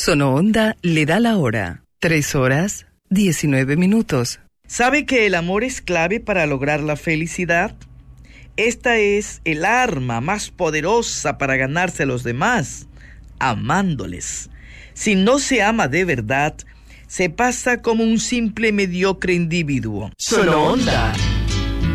Sonoonda le da la hora. 3:19. ¿Sabe que el amor es clave para lograr la felicidad? Esta es el arma más poderosa para ganarse a los demás, amándoles. Si no se ama de verdad, se pasa como un simple mediocre individuo. Sonoonda.